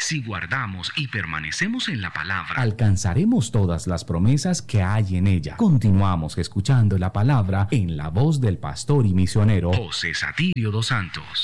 Si guardamos y permanecemos en la palabra, alcanzaremos todas las promesas que hay en ella. Continuamos escuchando la palabra en la voz del pastor y misionero José Satirio dos Santos.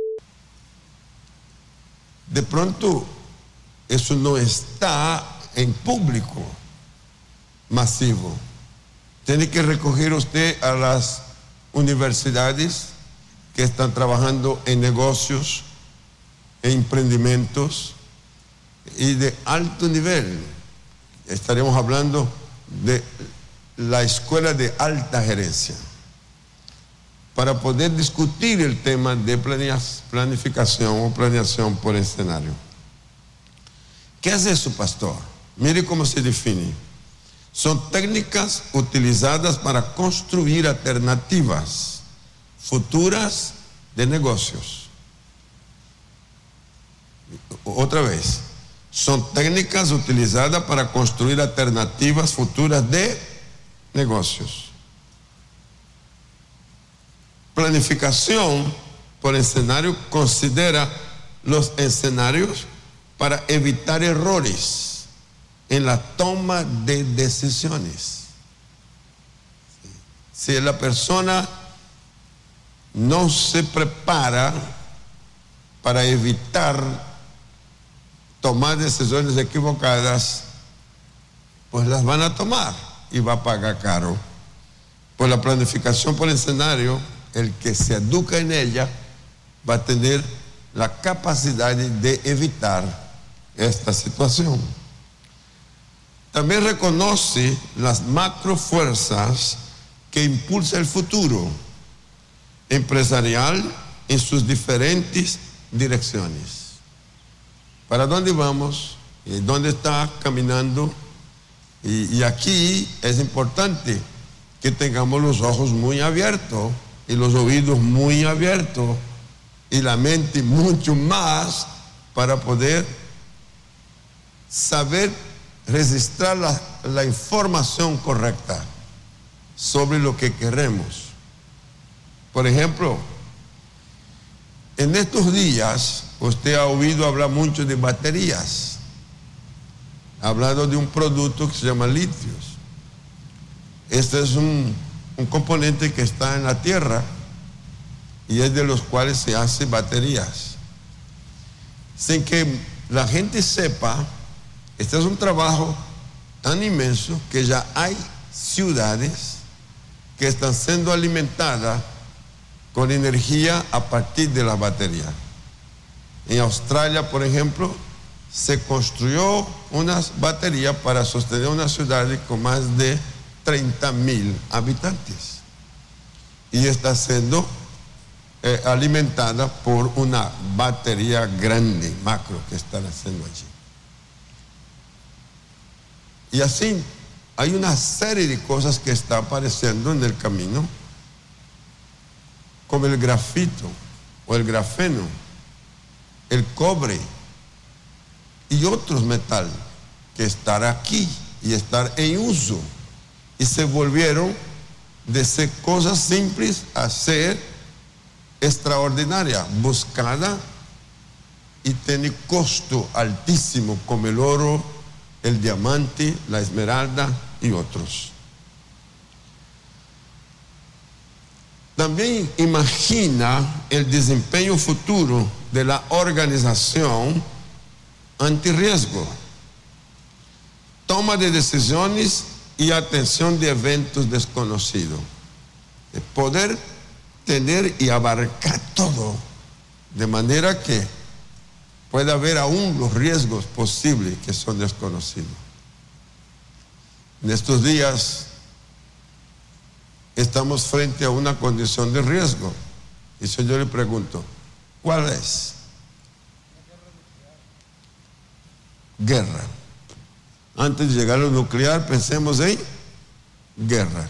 De pronto, eso no está en público masivo. Tiene que recoger usted a las universidades que están trabajando en negocios, en emprendimientos y de alto nivel. Estaremos hablando de la escuela de alta gerencia, para poder discutir el tema de planificación o planeación por escenario. ¿Qué es eso, pastor? Mire cómo se define. Son técnicas utilizadas para construir alternativas futuras de negocios. Otra vez, son técnicas utilizadas para construir alternativas futuras de negocios. Planificación por escenario considera los escenarios para evitar errores en la toma de decisiones. Si la persona no se prepara para evitar tomar decisiones equivocadas, pues las van a tomar y va a pagar caro. Por la planificación por escenario, el que se educa en ella va a tener la capacidad de evitar esta situación. También reconoce las macrofuerzas que impulsan el futuro empresarial en sus diferentes direcciones. ¿Para dónde vamos? ¿Dónde está caminando? Y aquí es importante que tengamos los ojos muy abiertos y los oídos muy abiertos y la mente mucho más para poder saber registrar la información correcta sobre lo que queremos. Por ejemplo, en estos días usted ha oído hablar mucho de baterías, hablando de un producto que se llama litios. Este es un componente que está en la tierra y es de los cuales se hacen baterías. Sin que la gente sepa, este es un trabajo tan inmenso que ya hay ciudades que están siendo alimentadas con energía a partir de la batería. En Australia, por ejemplo, se construyó unas baterías para sostener una ciudad con más de 30,000 habitantes y está siendo alimentada por una batería grande, macro, que están haciendo allí. Y así hay una serie de cosas que están apareciendo en el camino, como el grafito o el grafeno, el cobre y otros metales que están aquí y están en uso y se volvieron de ser cosas simples a ser extraordinaria, buscada y tiene costo altísimo, como el oro, el diamante, la esmeralda y otros. También imagina el desempeño futuro de la organización antirriesgo, toma de decisiones y atención de eventos desconocidos. De poder tener y abarcar todo, de manera que pueda haber aún los riesgos posibles que son desconocidos. En estos días estamos frente a una condición de riesgo. Y si yo le pregunto, ¿cuál es? Guerra. Antes de llegar a lo nuclear, pensemos en guerra.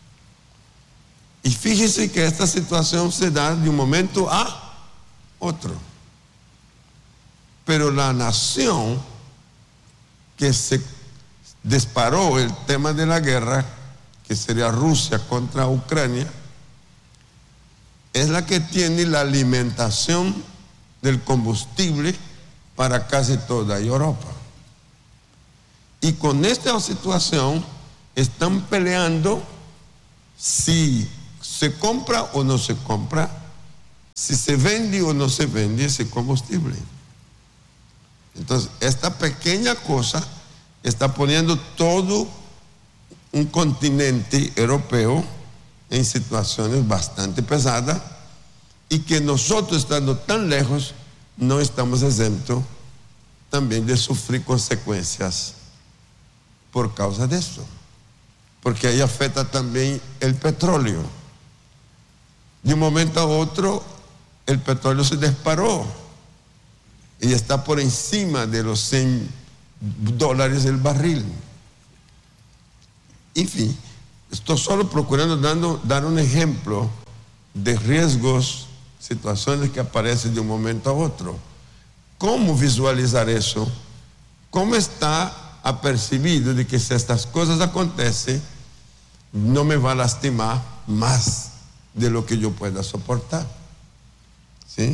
Y fíjese que esta situación se da de un momento a otro. Pero la nación que se disparó el tema de la guerra, que sería Rusia contra Ucrania, es la que tiene la alimentación del combustible para casi toda Europa. Y con esta situación están peleando si se compra o no se compra, si se vende o no se vende ese combustible. Entonces, esta pequeña cosa está poniendo todo un continente europeo en situaciones bastante pesadas y que nosotros, estando tan lejos, no estamos exentos también de sufrir consecuencias por causa de eso, porque ahí afecta también el petróleo. De un momento a otro el petróleo se disparó y está por encima de los $100 el barril. En fin, estoy solo procurando dar un ejemplo de riesgos, situaciones que aparecen de un momento a otro. ¿Cómo visualizar eso? ¿Cómo está apercibido de que si estas cosas acontecen, no me va a lastimar más de lo que yo pueda soportar? ¿Sí?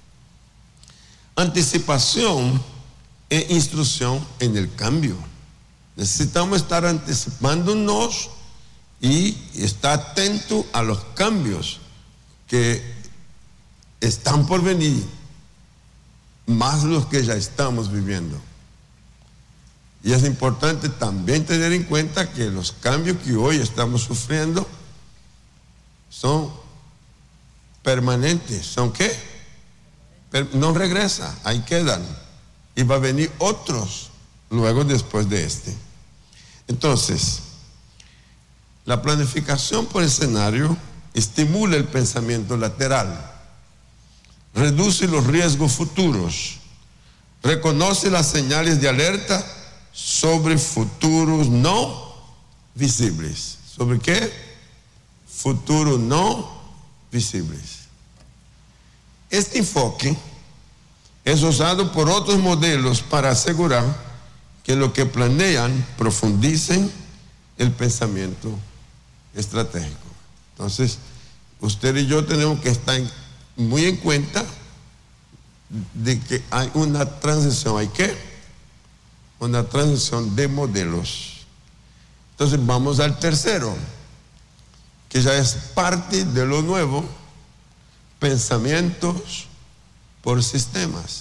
Anticipación e instrucción en el cambio. Necesitamos estar anticipándonos y estar atentos a los cambios que están por venir, más los que ya estamos viviendo. Y es importante también tener en cuenta que los cambios que hoy estamos sufriendo son permanentes. ¿Son qué? No regresa, ahí quedan. Y va a venir otros luego después de este. Entonces, la planificación por escenario estimula el pensamiento lateral, reduce los riesgos futuros, reconoce las señales de alerta sobre futuros no visibles. ¿Sobre qué? Futuros no visibles. Este enfoque es usado por otros modelos para asegurar que lo que planean profundicen el pensamiento estratégico. Entonces, usted y yo tenemos que estar muy en cuenta de que hay una transición. ¿Hay qué? Una transición de modelos. Entonces, vamos al tercero, que ya es parte de lo nuevo: pensamientos por sistemas.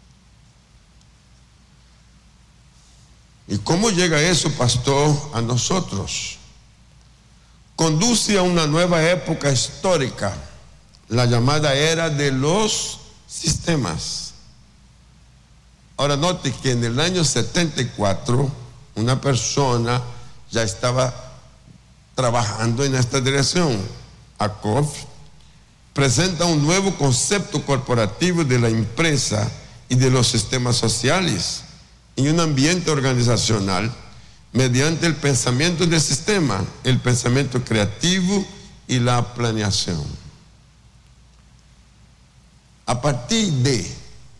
¿Y cómo llega eso, pastor, a nosotros? Conduce a una nueva época histórica, la llamada era de los sistemas. Ahora note que en el año 74 una persona ya estaba trabajando en esta dirección. Ackoff presenta un nuevo concepto corporativo de la empresa y de los sistemas sociales en un ambiente organizacional mediante el pensamiento de sistema, el pensamiento creativo y la planeación. A partir de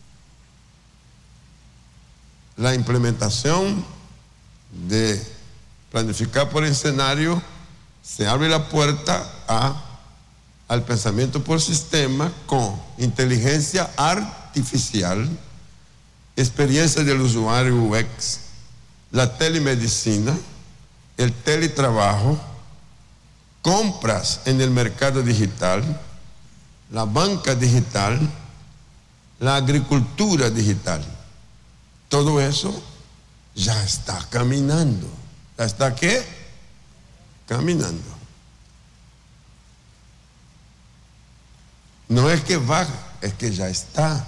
la implementación de planificar por escenario, se abre la puerta al pensamiento por sistema con inteligencia artificial, experiencia del usuario UX, la telemedicina, el teletrabajo, compras en el mercado digital, la banca digital, la agricultura digital. Todo eso ya está caminando. ¿Ya está qué? Caminando. No es que va, es que ya está.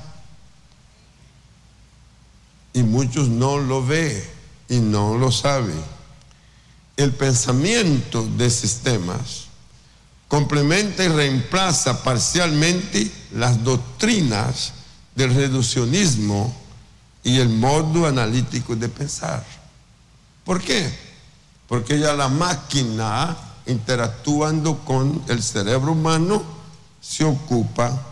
Y muchos no lo ven y no lo saben. El pensamiento de sistemas complementa y reemplaza parcialmente las doctrinas del reduccionismo y el modo analítico de pensar. ¿Por qué? Porque ya la máquina, interactuando con el cerebro humano, se ocupa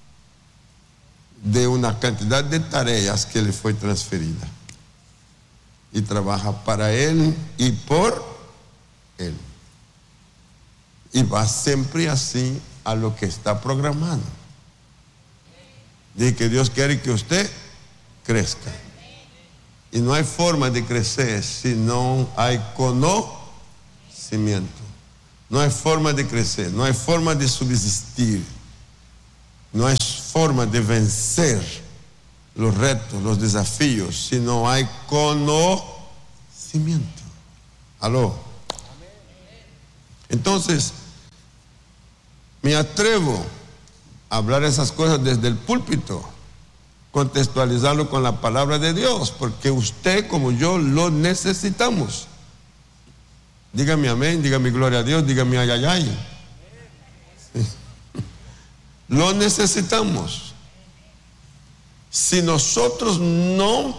de una cantidad de tareas que le fue transferida y trabaja para él y por él, y va siempre así a lo que está programado. Dice que Dios quiere que usted crezca. Y no hay forma de crecer si no hay conocimiento. No hay forma de crecer, no hay forma de subsistir, no hay forma de vencer los retos, los desafíos, si no hay conocimiento. ¿Aló? Entonces, me atrevo a hablar esas cosas desde el púlpito, contextualizarlo con la palabra de Dios, porque usted como yo lo necesitamos. Dígame amén, dígame gloria a Dios, dígame ay, ay, ay. Sí. Lo necesitamos. Si nosotros no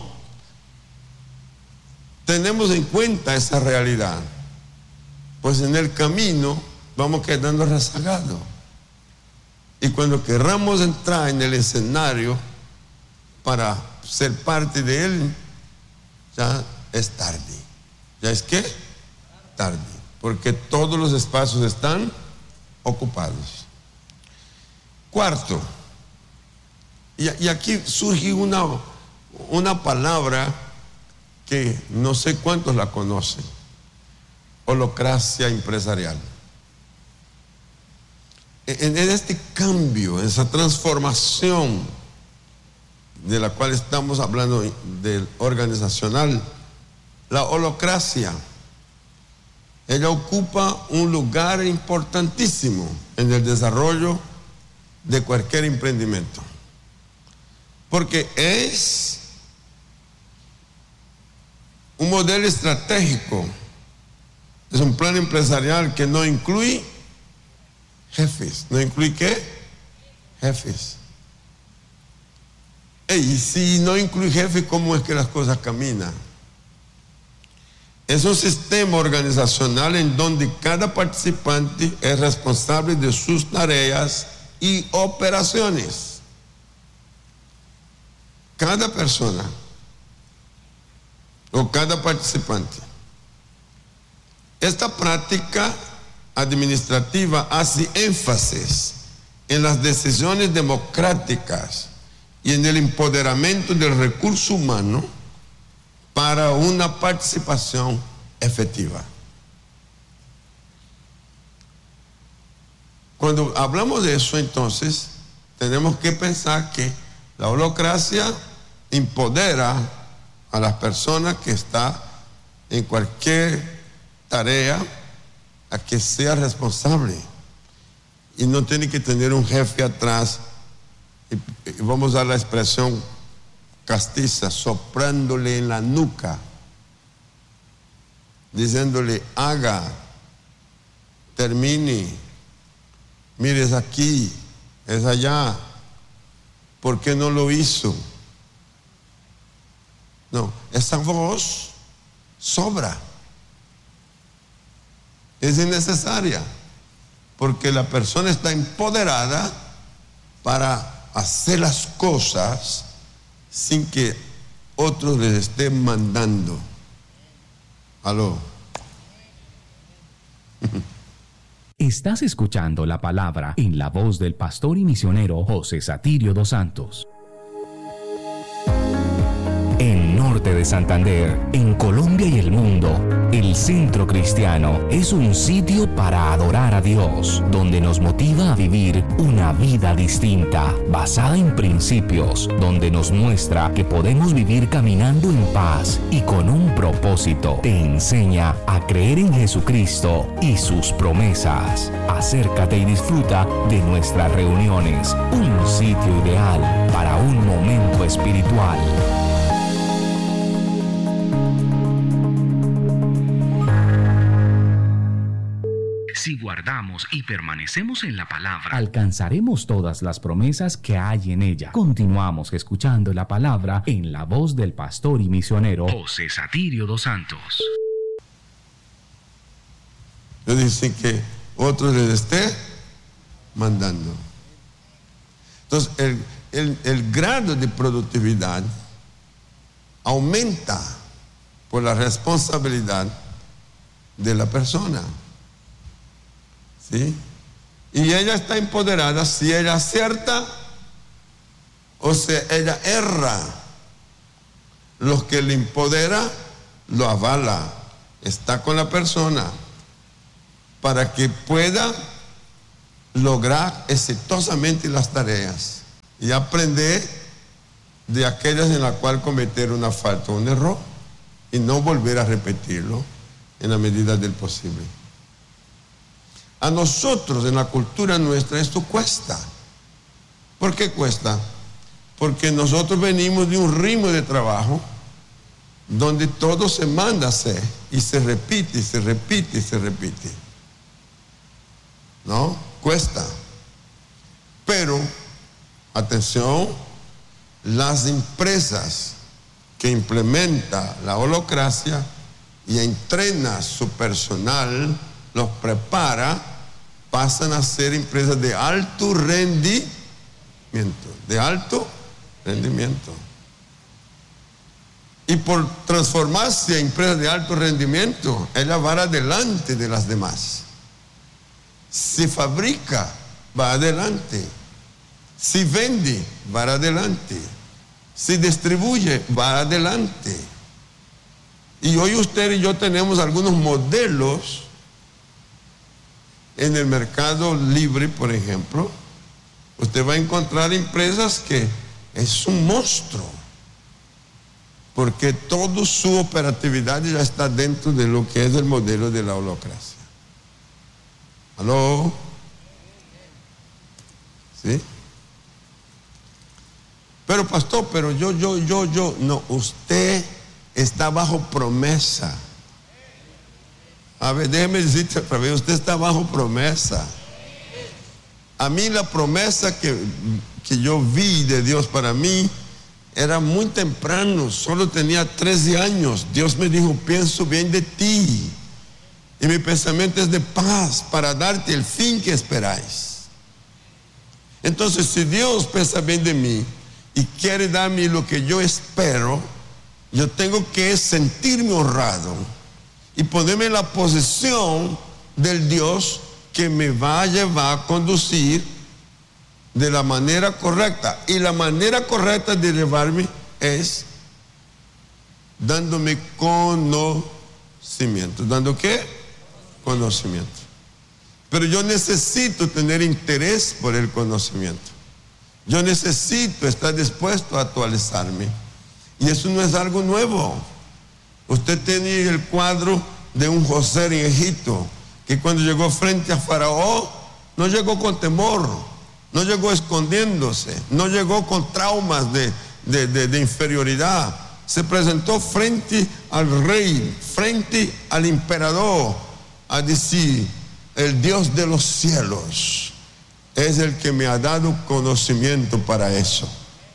tenemos en cuenta esa realidad, pues en el camino vamos quedando rezagados. Y cuando querramos entrar en el escenario para ser parte de él, ya es tarde. ¿Ya es qué? Tarde. Porque todos los espacios están ocupados. Cuarto, y aquí surge una palabra que no sé cuántos la conocen: holocracia empresarial. En este cambio, en esa transformación de la cual estamos hablando del organizacional, la holocracia, ella ocupa un lugar importantísimo en el desarrollo de cualquier emprendimiento, porque es un modelo estratégico, es un plan empresarial que no incluye jefes. ¿No incluye qué? Jefes. Y si no incluye jefes, ¿cómo es que las cosas caminan? Es un sistema organizacional en donde cada participante es responsable de sus tareas y operaciones. Cada persona o cada participante. Esta práctica administrativa hace énfasis en las decisiones democráticas y en el empoderamiento del recurso humano para una participación efectiva. Cuando hablamos de eso, entonces, tenemos que pensar que la holocracia empodera a las personas que están en cualquier tarea a que sea responsable y no tiene que tener un jefe atrás, y vamos a la expresión castiza, soplándole en la nuca, diciéndole: haga, termine, mire, es aquí, es allá, ¿por qué no lo hizo? No, esa voz sobra, es innecesaria, porque la persona está empoderada para hacer las cosas sin que otros les estén mandando. ¿Aló? Estás escuchando la palabra en la voz del pastor y misionero José Satirio dos Santos. En Norte de Santander, en Colombia y el mundo, el Centro Cristiano es un sitio para adorar a Dios, donde nos motiva a vivir una vida distinta, basada en principios, donde nos muestra que podemos vivir caminando en paz y con un propósito. Te enseña a creer en Jesucristo y sus promesas. Acércate y disfruta de nuestras reuniones, un sitio ideal para un momento espiritual. Si guardamos y permanecemos en la palabra, alcanzaremos todas las promesas que hay en ella. Continuamos escuchando la palabra en la voz del pastor y misionero José Satirio dos Santos. Ellos dicen que otros les esté mandando. Entonces, el grado de productividad aumenta por la responsabilidad de la persona. ¿Sí? Y ella está empoderada si ella acierta o si ella erra Los que le empodera, lo avala, está con la persona para que pueda lograr exitosamente las tareas y aprender de aquellas en las cuales cometer una falta o un error y no volver a repetirlo en la medida del posible. A nosotros en la cultura nuestra esto cuesta. ¿Por qué cuesta? Porque nosotros venimos de un ritmo de trabajo donde todo se manda a hacer y se repite, y se repite, y se repite. ¿No? Cuesta. Pero, atención, las empresas que implementan la holacracia y entrena su personal, los prepara, pasan a ser empresas de alto rendimiento. De alto rendimiento. Y por transformarse en empresas de alto rendimiento, ella va adelante de las demás. Si fabrica, va adelante. Si vende, va adelante. Si distribuye, va adelante. Y hoy usted y yo tenemos algunos modelos en el mercado libre, por ejemplo. Usted va a encontrar empresas que es un monstruo, porque toda su operatividad ya está dentro de lo que es el modelo de la holacracia. ¿Aló? ¿Sí? Pero pastor, pero yo, no, usted está bajo promesa. A ver, déjeme decirte otra vez, usted está bajo promesa. A mí la promesa que yo vi de Dios para mí era muy temprano, solo tenía 13 años. Dios me dijo, pienso bien de ti y mi pensamiento es de paz para darte el fin que esperáis. Entonces, si Dios piensa bien de mí y quiere darme lo que yo espero, yo tengo que sentirme honrado y ponerme en la posición del Dios que me va a llevar a conducir de la manera correcta. Y la manera correcta de llevarme es dándome conocimiento. ¿Dando qué? Conocimiento. Pero yo necesito tener interés por el conocimiento. Yo necesito estar dispuesto a actualizarme. Y eso no es algo nuevo. Usted tiene el cuadro de un José en Egipto, que cuando llegó frente a Faraón, no llegó con temor, no llegó escondiéndose, no llegó con traumas de inferioridad. Se presentó frente al rey, frente al emperador, a decir, el Dios de los cielos es el que me ha dado conocimiento para eso.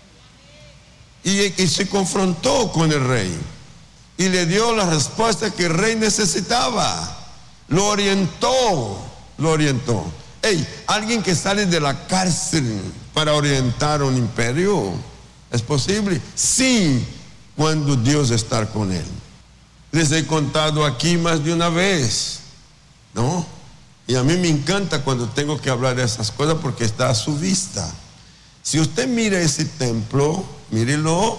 Y se confrontó con el rey y le dio la respuesta que el rey necesitaba. Lo orientó. Hey, alguien que sale de la cárcel para orientar un imperio, ¿es posible? Sí, cuando Dios está con él. Les he contado aquí más de una vez, ¿no? Y a mí me encanta cuando tengo que hablar de esas cosas porque está a su vista. Si usted mira ese templo, mírelo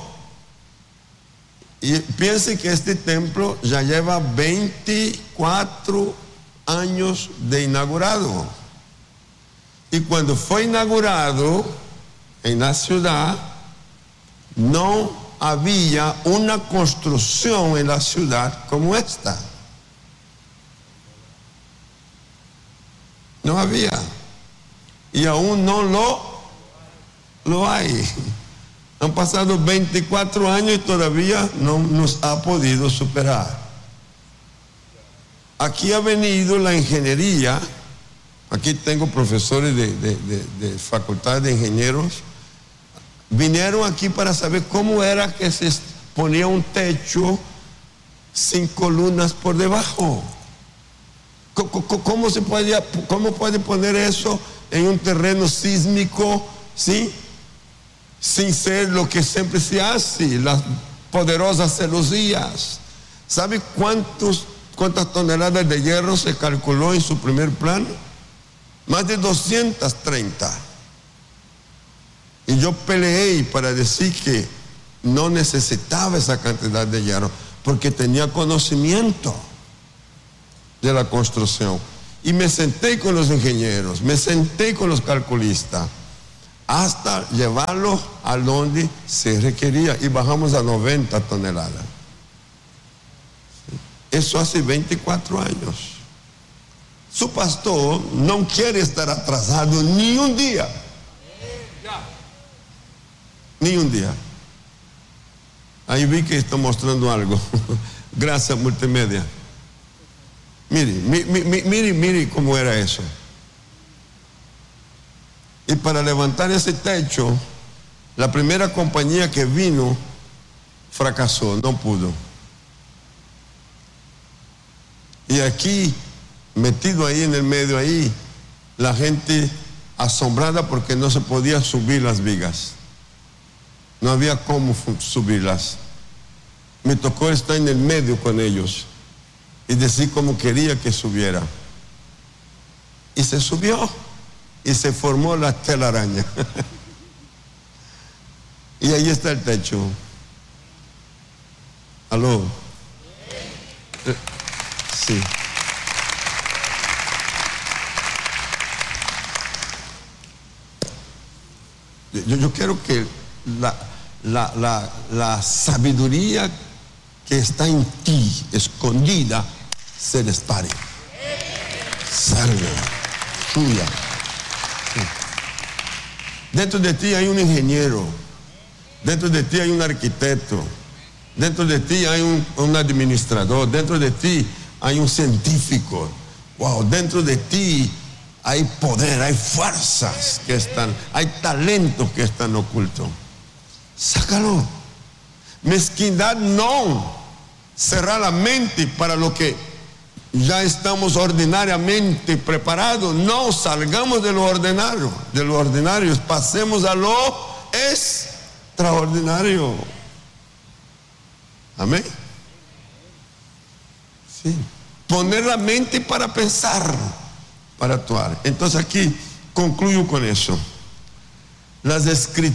y piense que este templo ya lleva 24 años de inaugurado. Y cuando fue inaugurado en la ciudad, no había una construcción en la ciudad como esta. No había. Y aún no lo hay. Han pasado 24 años y todavía no nos ha podido superar. Aquí ha venido la ingeniería. Aquí tengo profesores de facultad de ingenieros. Vinieron aquí para saber cómo era que se ponía un techo sin columnas por debajo. ¿Cómo puede poner eso en un terreno sísmico, ¿sí? Sin ser lo que siempre se hace, las poderosas celosías? ¿Sabe cuántas toneladas de hierro se calculó en su primer plano? Más de 230. Y yo peleé para decir que no necesitaba esa cantidad de hierro porque tenía conocimiento de la construcción. Y me senté con los ingenieros, me senté con los calculistas hasta llevarlo a donde se requería y bajamos a 90 toneladas. Eso hace 24 años. Su pastor no quiere estar atrasado ni un día. Ni un día. Ahí vi que está mostrando algo. Gracias, multimedia. Mire cómo era eso. Y para levantar ese techo, la primera compañía que vino fracasó, no pudo. Y aquí, metido ahí en el medio, ahí, la gente asombrada porque no se podía subir las vigas. No había cómo subirlas. Me tocó estar en el medio con ellos y decir cómo quería que subiera. Y se subió y se formó la telaraña. Y ahí está el techo. ¿Aló? Sí. Yo quiero que la sabiduría que está en ti, escondida, se dispare. Salga, suya. Sí. Dentro de ti hay un ingeniero, dentro de ti hay un arquitecto, dentro de ti hay un administrador, dentro de ti hay un científico. Wow, dentro de ti hay poder, hay fuerzas que están, hay talentos que están ocultos. Sácalo. Mezquindad no. Cerrar la mente para lo que ya estamos ordinariamente preparados. No, salgamos de lo ordinario. De lo ordinario, pasemos a lo extraordinario. Amén. Sí. Poner la mente para pensar, para actuar. Entonces aquí concluyo con eso. Las escrituras